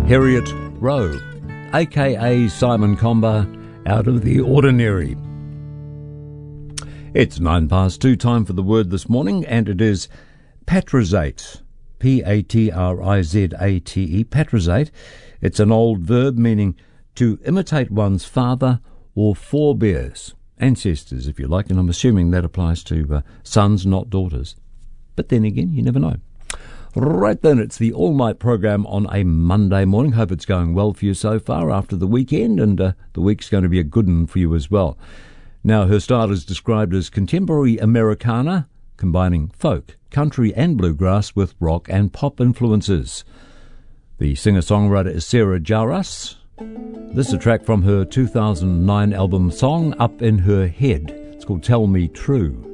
Harriet Rowe, a.k.a. Simon Comber, Out of the Ordinary. It's 2:09, time for the word this morning, and it is patrizate, P-A-T-R-I-Z-A-T-E, patrizate. It's an old verb meaning to imitate one's father or forebears, ancestors if you like, and I'm assuming that applies to sons, not daughters. But then again, you never know. Right then, it's the all-night program on a Monday morning. Hope it's going well for you so far after the weekend, and the week's going to be a good one for you as well. Now, her style is described as contemporary Americana, combining folk, country and bluegrass with rock and pop influences. The singer-songwriter is Sarah Jaras. This is a track from her 2009 album Song Up in Her Head. It's called Tell Me True.